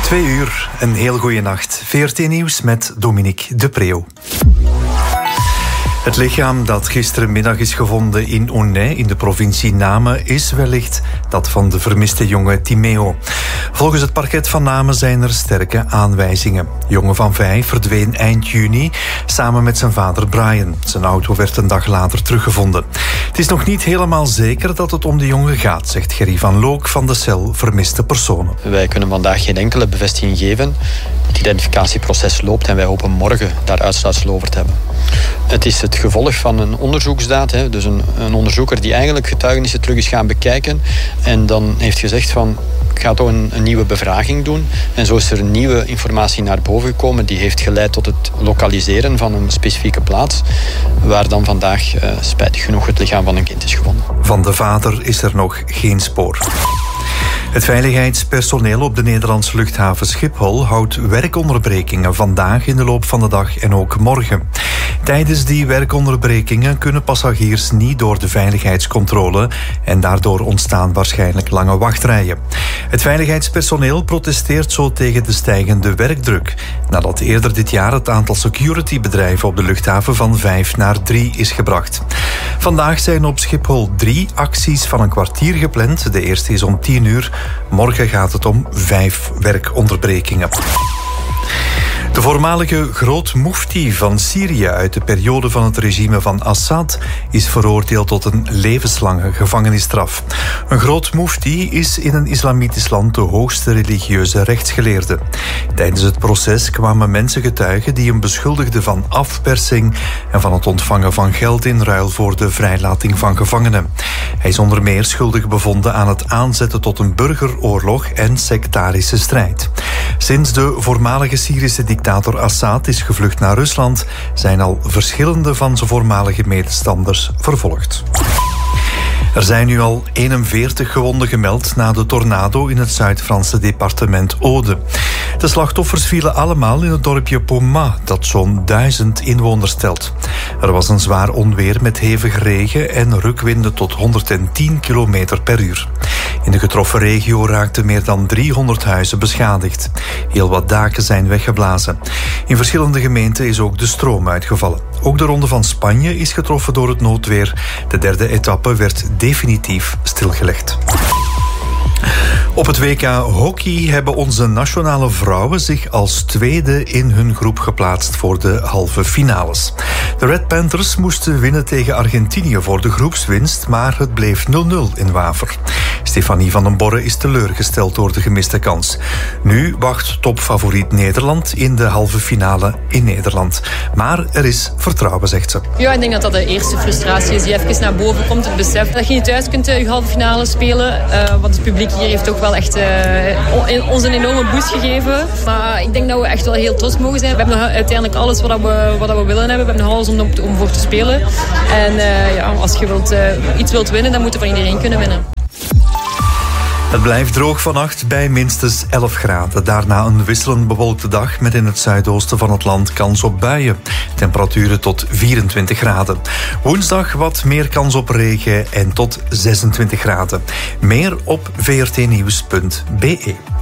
2 uur, een heel goede nacht. VRT Nieuws met Dominique de Preeuw. Het lichaam dat gisterenmiddag is gevonden in Aunay in de provincie Namen is wellicht dat van de vermiste jongen Timeo. Volgens het parket van Namen zijn er sterke aanwijzingen. De jongen van 5 verdween eind juni samen met zijn vader Brian. Zijn auto werd een dag later teruggevonden. Het is nog niet helemaal zeker dat het om de jongen gaat, zegt Gerry van Look van de cel Vermiste Personen. Wij kunnen vandaag geen enkele bevestiging geven. Het identificatieproces loopt en wij hopen morgen daar uitsluitsel over te hebben. Het is het gevolg van een onderzoeksdaad. Dus een onderzoeker die eigenlijk getuigenissen terug is gaan bekijken en dan heeft gezegd van ik ga toch een nieuwe bevraging doen. En zo is er nieuwe informatie naar boven gekomen die heeft geleid tot het lokaliseren van een specifieke plaats waar dan vandaag spijtig genoeg het lichaam van een kind is gevonden. Van de vader is er nog geen spoor. Het veiligheidspersoneel op de Nederlandse luchthaven Schiphol houdt werkonderbrekingen vandaag in de loop van de dag en ook morgen. Tijdens die werkonderbrekingen kunnen passagiers niet door de veiligheidscontrole en daardoor ontstaan waarschijnlijk lange wachtrijen. Het veiligheidspersoneel protesteert zo tegen de stijgende werkdruk, nadat eerder dit jaar het aantal securitybedrijven op de luchthaven van 5 naar 3 is gebracht. Vandaag zijn op Schiphol 3 acties van een kwartier gepland. De eerste is om 10 uur. Morgen gaat het om 5 werkonderbrekingen. De voormalige grootmoefti van Syrië uit de periode van het regime van Assad is veroordeeld tot een levenslange gevangenisstraf. Een grootmoefti is in een islamitisch land de hoogste religieuze rechtsgeleerde. Tijdens het proces kwamen mensen getuigen die hem beschuldigden van afpersing en van het ontvangen van geld in ruil voor de vrijlating van gevangenen. Hij is onder meer schuldig bevonden aan het aanzetten tot een burgeroorlog en sectarische strijd. Sinds de voormalige Syrische dictator Assad is gevlucht naar Rusland, zijn al verschillende van zijn voormalige medestanders vervolgd. Er zijn nu al 41 gewonden gemeld na de tornado in het Zuid-Franse departement Aude. De slachtoffers vielen allemaal in het dorpje Pomat, dat zo'n 1000 inwoners telt. Er was een zwaar onweer met hevige regen en rukwinden tot 110 km per uur. In de getroffen regio raakten meer dan 300 huizen beschadigd. Heel wat daken zijn weggeblazen. In verschillende gemeenten is ook de stroom uitgevallen. Ook de Ronde van Spanje is getroffen door het noodweer. De derde etappe werd definitief stilgelegd. Op het WK Hockey hebben onze nationale vrouwen zich als tweede in hun groep geplaatst voor de halve finales. De Red Panthers moesten winnen tegen Argentinië voor de groepswinst, maar het bleef 0-0 in Waver. Stefanie van den Borre is teleurgesteld door de gemiste kans. Nu wacht topfavoriet Nederland in de halve finale in Nederland. Maar er is vertrouwen, zegt ze. Ja, ik denk dat dat de eerste frustratie is die even naar boven komt. Het besef dat je niet thuis kunt je halve finale spelen. Want het publiek hier heeft ook wel echt ons een enorme boost gegeven. Maar ik denk dat we echt wel heel trots mogen zijn. We hebben nog uiteindelijk alles wat we willen hebben. We hebben nog alles om voor te spelen. En als je iets wilt winnen, dan moet je van iedereen kunnen winnen. Het blijft droog vannacht bij minstens 11 graden. Daarna een wisselend bewolkte dag met in het zuidoosten van het land kans op buien. Temperaturen tot 24 graden. Woensdag wat meer kans op regen en tot 26 graden. Meer op vrtnieuws.be.